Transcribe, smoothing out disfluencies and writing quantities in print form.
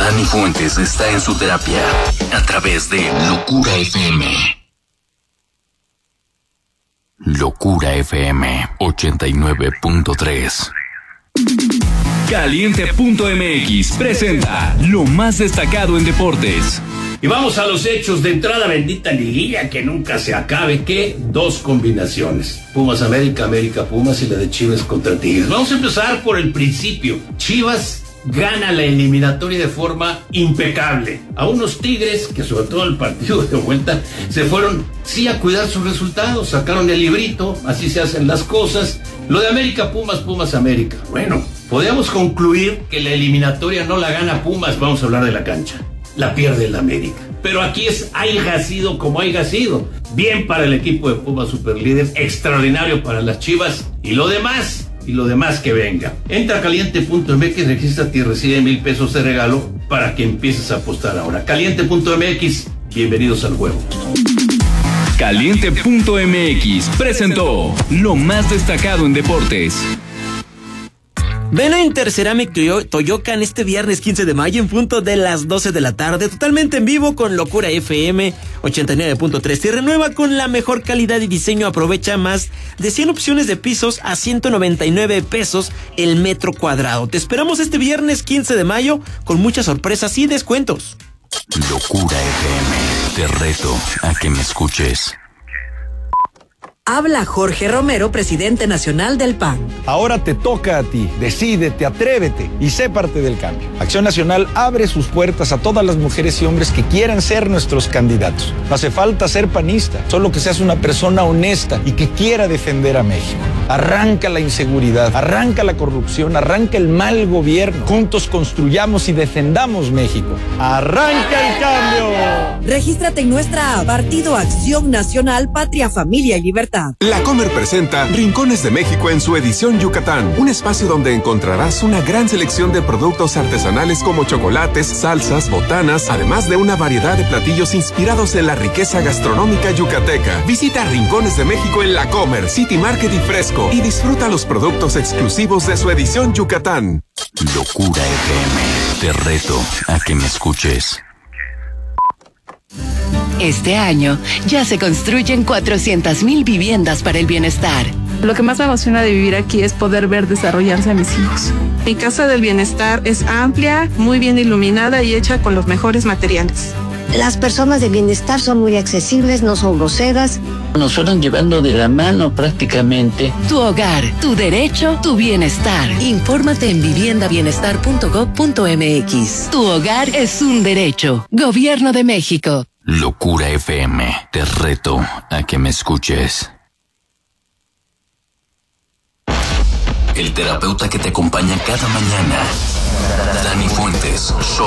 Dani Fuentes está en su terapia a través de Locura FM. Locura FM 89.3. Caliente.mx presenta lo más destacado en deportes. Y vamos a los hechos. De entrada, bendita liguilla que nunca se acabe. ¿Qué? Dos combinaciones: Pumas América, América Pumas y la de Chivas contra Tigres. Vamos a empezar por el principio. Chivas gana la eliminatoria de forma impecable a unos Tigres que, sobre todo en el partido de vuelta, se fueron sí a cuidar sus resultados, sacaron el librito, así se hacen las cosas. Lo de América Pumas, Pumas América, bueno, podríamos concluir que la eliminatoria no la gana Pumas. Vamos a hablar de la cancha, la pierde el América, pero aquí es haya sido como haya sido. Bien para el equipo de Pumas superlíder, extraordinario para las Chivas, y lo demás que venga. Entra a caliente.mx, regístrate y recibe 1,000 pesos de regalo para que empieces a apostar ahora. Caliente.mx, bienvenidos al juego. Caliente.mx presentó lo más destacado en deportes. Ven a Interceramic Toyocan este viernes 15 de mayo en punto de las 12 de la tarde, totalmente en vivo con Locura FM 89.3. Y renueva con la mejor calidad y diseño. Aprovecha más de 100 opciones de pisos a 199 pesos el metro cuadrado. Te esperamos este viernes 15 de mayo con muchas sorpresas y descuentos. Locura FM, te reto a que me escuches. Habla Jorge Romero, presidente nacional del PAN. Ahora te toca a ti. Decídete, atrévete y sé parte del cambio. Acción Nacional abre sus puertas a todas las mujeres y hombres que quieran ser nuestros candidatos. No hace falta ser panista, solo que seas una persona honesta y que quiera defender a México. Arranca la inseguridad, arranca la corrupción, arranca el mal gobierno. Juntos construyamos y defendamos México. ¡Arranca el cambio! Regístrate en nuestra app, Partido Acción Nacional, Patria, Familia y Libertad. La Comer presenta Rincones de México en su edición Yucatán, un espacio donde encontrarás una gran selección de productos artesanales como chocolates, salsas, botanas, además de una variedad de platillos inspirados en la riqueza gastronómica yucateca. Visita Rincones de México en La Comer, City Market y Fresco y disfruta los productos exclusivos de su edición Yucatán. Locura FM, te reto a que me escuches. Este año ya se construyen 400,000 viviendas para el bienestar. Lo que más me emociona de vivir aquí es poder ver desarrollarse a mis hijos. Mi casa del bienestar es amplia, muy bien iluminada y hecha con los mejores materiales. Las personas de bienestar son muy accesibles, no son groseras. Nos fueron llevando de la mano prácticamente. Tu hogar, tu derecho, tu bienestar. Infórmate en viviendabienestar.gov.mx. Tu hogar es un derecho. Gobierno de México. Locura FM, te reto a que me escuches. El terapeuta que te acompaña cada mañana, Dani Fuentes.